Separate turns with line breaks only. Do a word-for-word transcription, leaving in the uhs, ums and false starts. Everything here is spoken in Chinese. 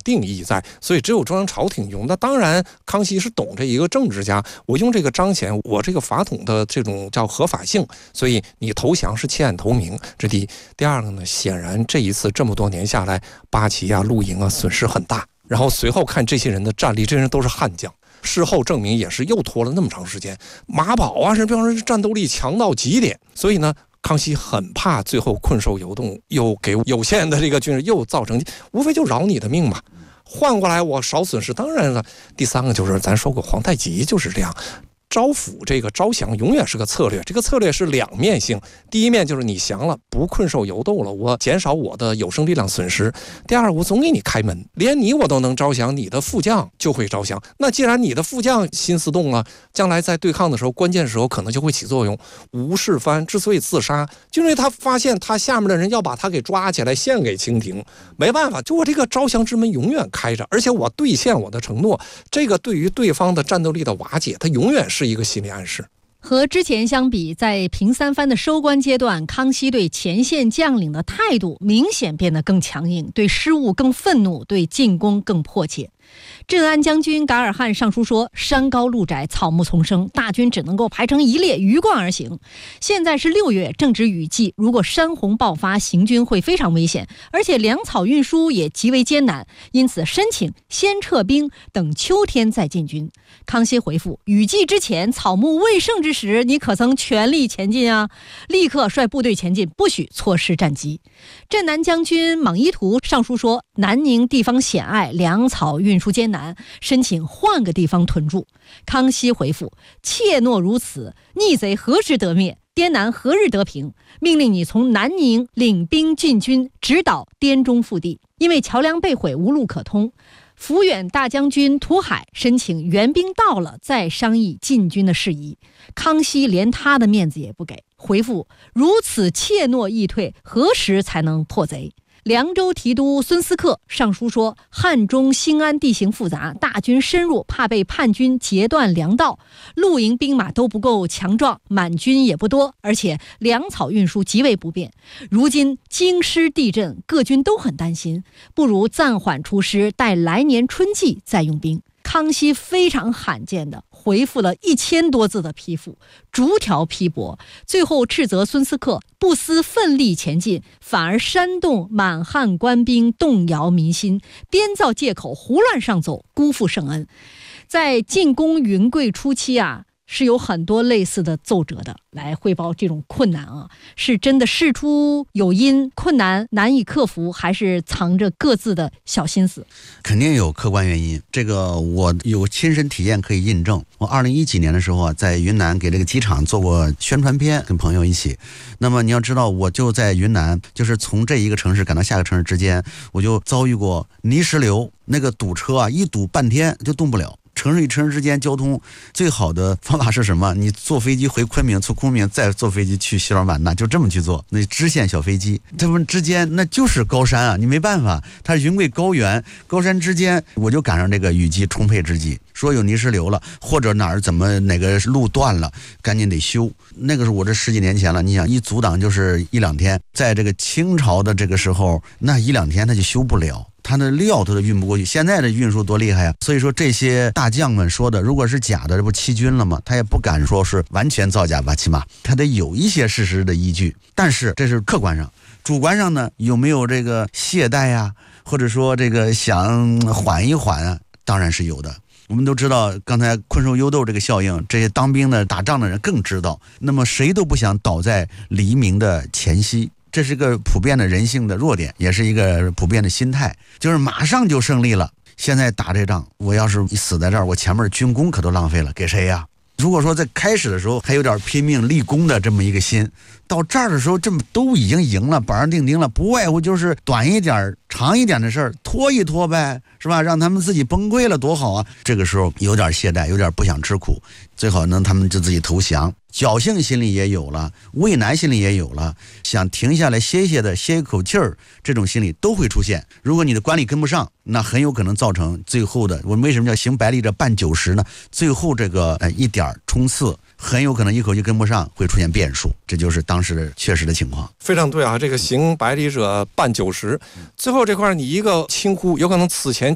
定义在，所以只有中央朝廷用。那当然康熙是懂这一个政治家，我用这个彰显我这个法统的这种叫合法性，所以你投降是弃暗投明，这第一。第二个呢，显然这一次这么多年下来，八旗啊、陆营啊损失很大。然后随后看这些人的战力，这些人都是悍将，事后证明也是又拖了那么长时间。马宝啊，是比方说战斗力强到极点，所以呢，康熙很怕最后困兽犹动，又给有限的这个军事又造成，无非就饶你的命嘛。换过来我少损失，当然了。第三个就是咱说过，皇太极就是这样。招抚这个招降永远是个策略，这个策略是两面性。第一面就是你降了，不困兽犹斗了，我减少我的有生力量损失。第二，我总给你开门，连你我都能招降，你的副将就会招降。那既然你的副将心思动了，将来在对抗的时候，关键时候可能就会起作用。吴世蕃之所以自杀，就因为他发现他下面的人要把他给抓起来献给清廷，没办法，就我这个招降之门永远开着，而且我兑现我的承诺，这个对于对方的战斗力的瓦解，它永远是是一个心理暗示。
和之前相比，在平三藩的收官阶段，康熙对前线将领的态度明显变得更强硬，对失误更愤怒，对进攻更迫切。镇安将军噶尔汗上书说，山高路窄，草木丛生，大军只能够排成一列鱼贯而行。现在是六月，正值雨季，如果山洪爆发，行军会非常危险，而且粮草运输也极为艰难，因此申请先撤兵，等秋天再进军。康熙回复，雨季之前，草木未盛之时，你可曾全力前进啊？立刻率部队前进，不许错失战机。镇南将军莽依图上书说，南宁地方险隘，粮草运输艰难，申请换个地方屯驻。康熙回复，切诺如此，逆贼何时得灭？滇南何日得平？命令你从南宁领兵进军，直捣滇中腹地，因为桥梁被毁，无路可通。抚远大将军涂海申请援兵到了再商议进军的事宜。康熙连他的面子也不给，回复，如此怯懦易退，何时才能破贼？凉州提督孙思克上书说，汉中兴安地形复杂，大军深入，怕被叛军截断粮道，陆营兵马都不够强壮，满军也不多，而且粮草运输极为不便。如今京师地震，各军都很担心，不如暂缓出师，待来年春季再用兵。康熙非常罕见的回复了一千多字的批复，逐条批驳，最后斥责孙思克不思奋力前进，反而煽动满汉官兵，动摇民心，编造借口，胡乱上奏，辜负圣恩。在进攻云贵初期啊，是有很多类似的奏折的来汇报这种困难啊，是真的事出有因，困难难以克服，还是藏着各自的小心思？
肯定有客观原因，这个我有亲身体验可以印证。我二零一几年的时候啊，在云南给这个机场做过宣传片，跟朋友一起。那么你要知道，我就在云南，就是从这一个城市赶到下个城市之间，我就遭遇过泥石流，那个堵车啊，一堵半天就动不了。城市与城市之间交通最好的方法是什么？你坐飞机回昆明，从昆明再坐飞机去西双版纳，就这么去做。那支线小飞机，他们之间那就是高山啊，你没办法，它是云贵高原，高山之间，我就赶上这个雨季充沛之际，说有泥石流了，或者哪儿怎么哪个路断了，赶紧得修。那个是我这十几年前了，你想一阻挡就是一两天，在这个清朝的这个时候，那一两天它就修不了。他的料他都运不过去，现在的运输多厉害啊！所以说这些大将们说的，如果是假的，这不欺君了吗？他也不敢说是完全造假吧，起码他得有一些事实的依据。但是这是客观上，主观上呢，有没有这个懈怠呀、啊，或者说这个想缓一缓啊？当然是有的。我们都知道，刚才困兽犹斗这个效应，这些当兵的、打仗的人更知道。那么谁都不想倒在黎明的前夕。这是个普遍的人性的弱点，也是一个普遍的心态，就是马上就胜利了。现在打这仗，我要是死在这儿，我前面军功可都浪费了，给谁呀？如果说在开始的时候还有点拼命立功的这么一个心，到这儿的时候这么都已经赢了，板上钉钉了，不外乎就是短一点长一点的事儿，拖一拖呗，是吧？让他们自己崩溃了多好啊！这个时候有点懈怠，有点不想吃苦，最好呢他们就自己投降。侥幸心里也有了，畏难心里也有了，想停下来歇歇的歇一口气儿，这种心理都会出现。如果你的管理跟不上，那很有可能造成最后的，我们为什么叫行百里者半九十呢？最后这个呃一点冲刺，很有可能一口气跟不上，会出现变数。这就是当时的确实的情况。
非常对啊，这个行百里者半九十，最后这块你一个轻忽，有可能此前